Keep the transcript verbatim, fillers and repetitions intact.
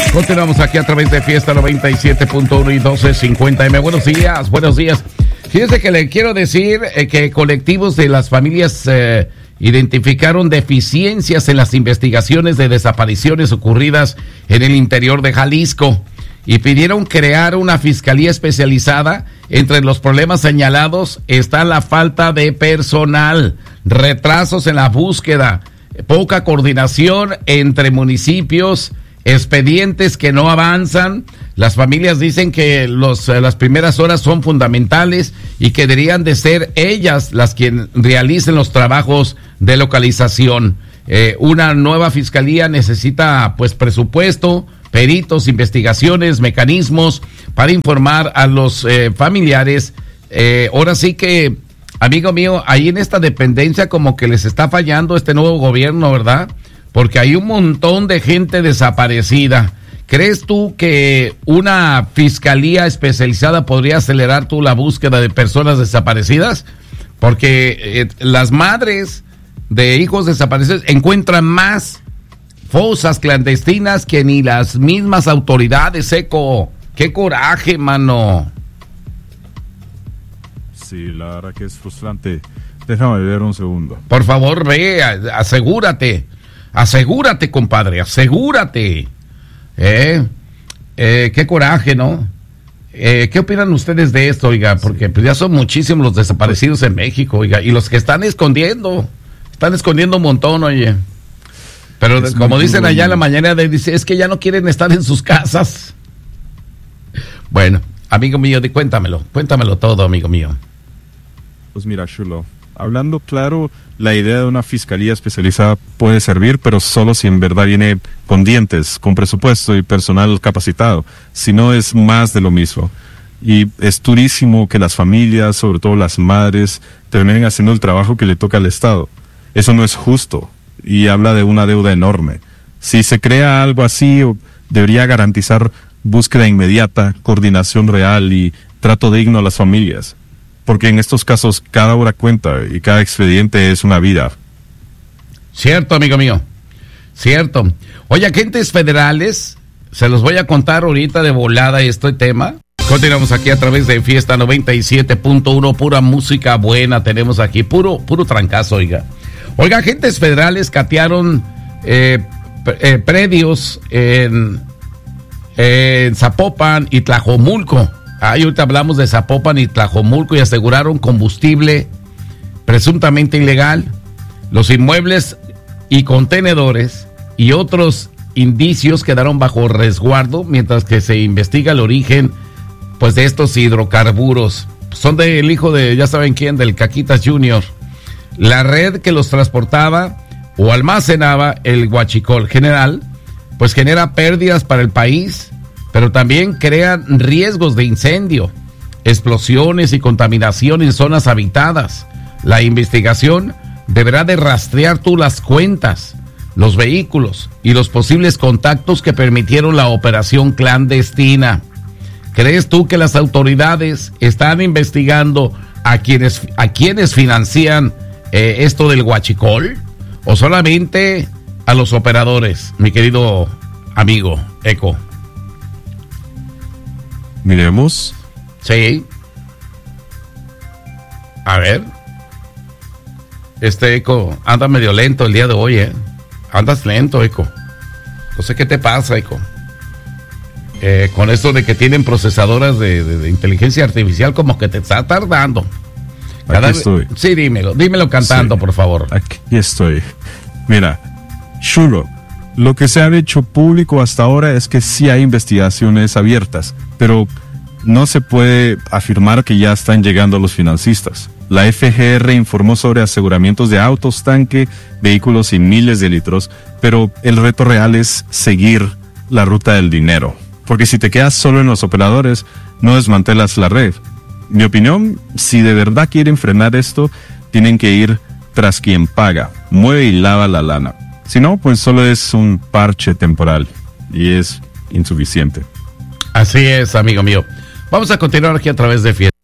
Continuamos aquí a través de Fiesta noventa y siete punto uno y doce cincuenta eme. Buenos días, buenos días. Fíjese que le quiero decir eh, que colectivos de las familias eh, identificaron deficiencias en las investigaciones de desapariciones ocurridas en el interior de Jalisco y pidieron crear una fiscalía especializada. Entre los problemas señalados está la falta de personal, retrasos en la búsqueda, poca coordinación entre municipios, expedientes que no avanzan. Las familias dicen que los, las primeras horas son fundamentales y que deberían de ser ellas las quienes realicen los trabajos de localización. Eh, una nueva fiscalía necesita pues presupuesto, peritos, investigaciones, mecanismos para informar a los eh, familiares. Eh, ahora sí que, amigo mío, ahí en esta dependencia como que les está fallando este nuevo gobierno, ¿verdad? Porque hay un montón de gente desaparecida. ¿Crees tú que una fiscalía especializada podría acelerar tú la búsqueda de personas desaparecidas? Porque eh, las madres de hijos desaparecidos encuentran más fosas clandestinas que ni las mismas autoridades, Eco. ¡Qué coraje, mano! Sí, la verdad que es frustrante. Déjame ver un segundo. Por favor, ve, asegúrate. Asegúrate, compadre, asegúrate. Eh, eh, qué coraje, ¿no? Eh, ¿Qué opinan ustedes de esto, oiga? Porque pues, ya son muchísimos los desaparecidos en México, oiga, y los que están escondiendo, están escondiendo un montón, oye. Pero es como dicen allá en la mañana, de, dice, es que ya no quieren estar en sus casas. Bueno, amigo mío, di, cuéntamelo, cuéntamelo todo, amigo mío. Pues mira, Chulo, hablando claro, la idea de una fiscalía especializada puede servir, pero solo si en verdad viene con dientes, con presupuesto y personal capacitado. Si no, es más de lo mismo. Y es durísimo que las familias, sobre todo las madres, terminen haciendo el trabajo que le toca al Estado. Eso no es justo y habla de una deuda enorme. Si se crea algo así, debería garantizar búsqueda inmediata, coordinación real y trato digno a las familias. Porque en estos casos cada hora cuenta y cada expediente es una vida. Cierto, amigo mío. Cierto. Oye, agentes federales, se los voy a contar ahorita de volada este tema. Continuamos aquí a través de Fiesta noventa y siete punto uno, pura música buena tenemos aquí, puro, puro trancazo, oiga. Oiga, agentes federales catearon eh, eh, predios en, en Zapopan y Tlajomulco. Ahí ahorita hablamos de Zapopan y Tlajomulco y aseguraron combustible presuntamente ilegal. Los inmuebles y contenedores y otros indicios quedaron bajo resguardo mientras que se investiga el origen pues de estos hidrocarburos. Son del hijo de, ya saben quién, del Caquitas junior La red que los transportaba o almacenaba el huachicol general pues genera pérdidas para el país, pero también crean riesgos de incendio, explosiones y contaminación en zonas habitadas. La investigación deberá de rastrear tú las cuentas, los vehículos y los posibles contactos que permitieron la operación clandestina. ¿Crees tú que las autoridades están investigando a quienes, a quienes financian eh, esto del huachicol? ¿O solamente a los operadores, mi querido amigo Eco? Miremos. Sí. A ver. Este Eco anda medio lento el día de hoy, ¿eh? Andas lento, Eco. No sé qué te pasa, Eco. Eh, con esto de que tienen procesadoras de, de, de inteligencia artificial, como que te está tardando. Cada Aquí estoy. Sí, dímelo. Dímelo cantando, sí, por favor. Aquí estoy. Mira, Chulo, lo que se ha hecho público hasta ahora es que sí hay investigaciones abiertas, pero no se puede afirmar que ya están llegando los financistas. La F G R informó sobre aseguramientos de autos, tanque, vehículos y miles de litros, pero el reto real es seguir la ruta del dinero. Porque si te quedas solo en los operadores, no desmantelas la red. Mi opinión, si de verdad quieren frenar esto, tienen que ir tras quien paga, mueve y lava la lana. Si no, pues solo es un parche temporal y es insuficiente. Así es, amigo mío. Vamos a continuar aquí a través de Fiesta.